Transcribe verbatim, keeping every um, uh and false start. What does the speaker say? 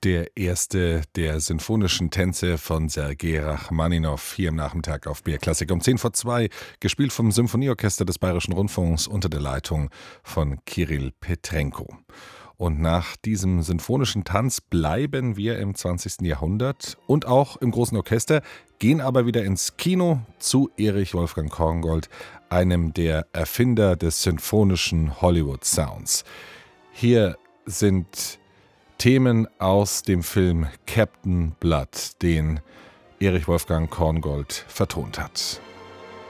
Der erste der sinfonischen Tänze von Sergei Rachmaninow hier im Nachmittag auf B R Klassik um zehn vor zwei, gespielt vom Symphonieorchester des Bayerischen Rundfunks unter der Leitung von Kirill Petrenko. Und nach diesem sinfonischen Tanz bleiben wir im zwanzigsten Jahrhundert und auch im großen Orchester, gehen aber wieder ins Kino zu Erich Wolfgang Korngold, einem der Erfinder des sinfonischen Hollywood Sounds. Hier sind Themen aus dem Film Captain Blood, den Erich Wolfgang Korngold vertont hat.